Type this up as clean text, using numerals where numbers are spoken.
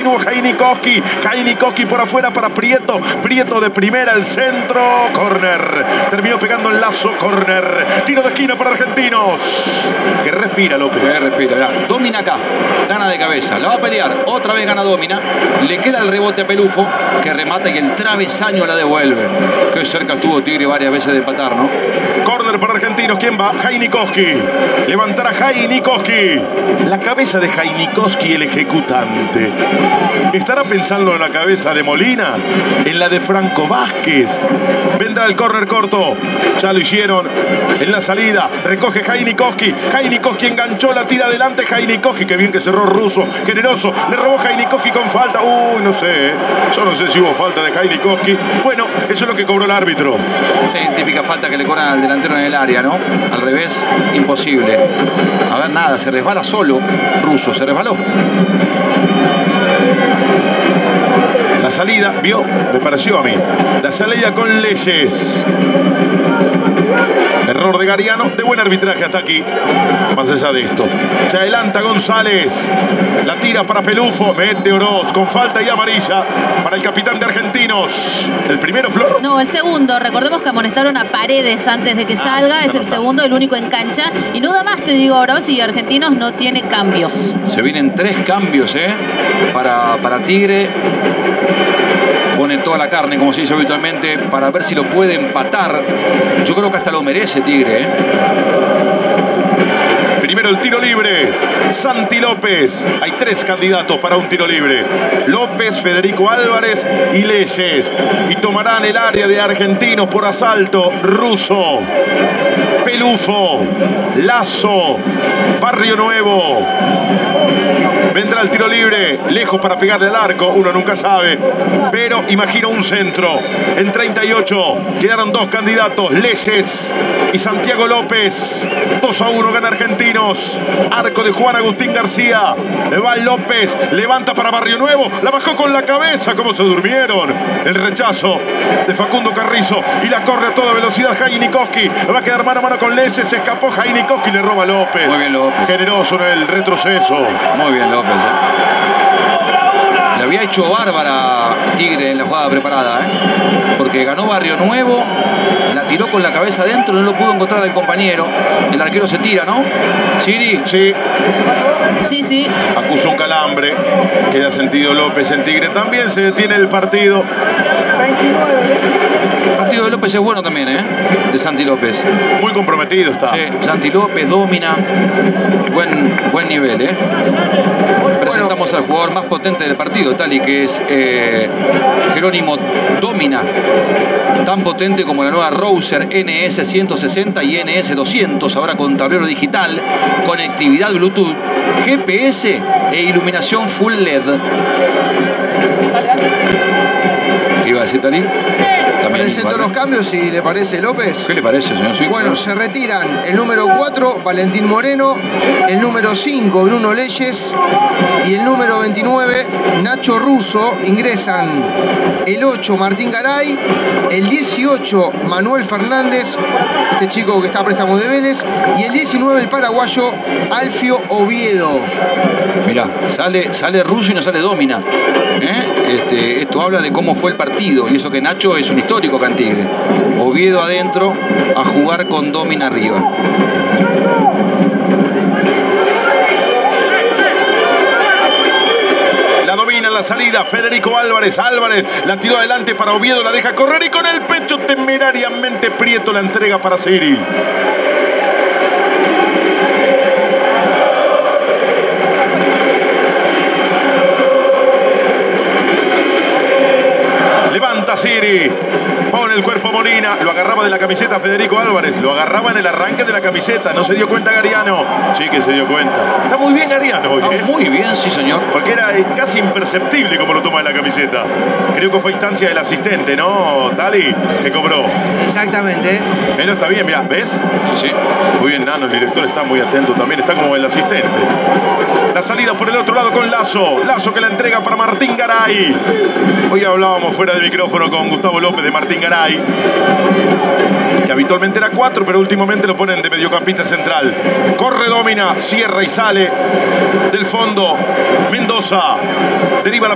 continúa Heinikowski. Heinikowski por afuera para Prieto. Prieto de primera, el centro. Corner. Terminó pegando el Lazo. Corner. Tiro de esquina para Argentinos. Que respira, López. Que respira, mirá. Domina acá. Gana de cabeza. La va a pelear. Otra vez gana Domina. Le queda el rebote a Pelufo, que remata y el travesaño la devuelve. Qué cerca estuvo Tigre varias veces de empatar, ¿no? Corner para Argentinos. ¿Quién va? Heinikowski. Levantará Heinikowski. La cabeza de Heinikowski, el ejecutante. ¿Estará pensando en la cabeza de Molina? ¿En la de Franco Vázquez? Vendrá el córner corto. Ya lo hicieron en la salida. Recoge Heinikowski. Heinikowski enganchó, la tira adelante. Heinikowski, que bien que cerró Russo. Generoso. Le robó Heinikowski con falta. Uy, no sé. Yo no sé si hubo falta de Heinikowski. Bueno, eso es lo que cobró el árbitro. Sí, típica falta que le cobran al delantero en el área, ¿no? Al revés, imposible. A ver, nada, se resbala solo. Russo, se resbaló. La salida, vio, me pareció a mí. La salida con Leyes. Error de Gariano, de buen arbitraje hasta aquí. Más allá de esto. Se adelanta González. La tira para Pelufo. Mete Oroz con falta y amarilla para el capitán de Argentinos. ¿El primero, Flor? No, el segundo. Recordemos que amonestaron a Paredes antes de que salga. Es el segundo, el único en cancha. Y no da más, te digo, Oroz, y Argentinos no tiene cambios. Se vienen 3 cambios, para Tigre. Pone toda la carne, como se dice habitualmente, para ver si lo puede empatar. Yo creo que hasta lo merece Tigre, Primero el tiro libre. Santi López. Hay 3 candidatos para un tiro libre. López, Federico Álvarez y Leyes. Y tomarán el área de Argentinos por asalto. Russo, Pelufo, Lazo, Barrio Nuevo. Vendrá el tiro libre, lejos para pegarle al arco, uno nunca sabe, pero imagino un centro. En 38 quedaron 2 candidatos, Leyes y Santiago López. 2-1 gana Argentinos. Arco de Juan Agustín García. Le va López, levanta para Barrio Nuevo, la bajó con la cabeza, como se durmieron. El rechazo de Facundo Carrizo y la corre a toda velocidad Heinikowski. Va a quedar mano a mano con Leyes, se escapó Heinikowski, le roba López. Muy bien López. Generoso en el retroceso. Muy bien López. Le había hecho bárbara Tigre en la jugada preparada, porque ganó Barrio Nuevo, la tiró con la cabeza adentro, no lo pudo encontrar al compañero. El arquero se tira, ¿no? Siri. Sí. Sí. Acusó un calambre. Queda sentido López en Tigre. También se detiene el partido. El partido de López es bueno también, de Santi López. Muy comprometido está. Sí, Santi López domina. Buen nivel, Presentamos al jugador más potente del partido, Tali, que es Jerónimo Domina. Tan potente como la nueva Rouser NS 160 y NS 200, ahora con tablero digital, conectividad Bluetooth, GPS e iluminación full LED. ¿Qué iba a decir, Tali? Presento los cambios, si le parece, López. ¿Qué le parece, señor? Sí, bueno, se retiran el número 4, Valentín Moreno, el número 5, Bruno Leyes, y el número 29, Nacho Russo. Ingresan el 8, Martín Garay, el 18, Manuel Fernández, este chico que está a préstamo de Vélez, y el 19, el paraguayo Alfio Oviedo. Mirá, sale Russo y no sale Domina. Esto habla de cómo fue el partido, y eso que Nacho es un histórico acá en Tigre. Oviedo adentro a jugar con Domina arriba. La domina en la salida Federico Álvarez. Álvarez la tiró adelante para Oviedo, la deja correr y con el pecho temerariamente Prieto la entrega para Siri. Levanta Siri, pone el cuerpo Molina, lo agarraba de la camiseta Federico Álvarez, lo agarraba en el arranque de la camiseta, no se dio cuenta Gariano. Sí que se dio cuenta. Está muy bien Gariano hoy, Está muy bien, sí señor. Porque era casi imperceptible como lo toma en la camiseta. Creo que fue instancia del asistente, ¿no, Tali? Que cobró. Exactamente. Pero está bien, mirá, ¿ves? Sí. Muy bien, Nano, el director está muy atento también, está como el asistente. La salida por el otro lado con Lazo. Lazo que la entrega para Martín Garay. Hoy hablábamos fuera de micrófono con Gustavo López de Martín Garay, que habitualmente era 4, pero últimamente lo ponen de mediocampista central. Corre, domina, cierra y sale del fondo. Mendoza deriva la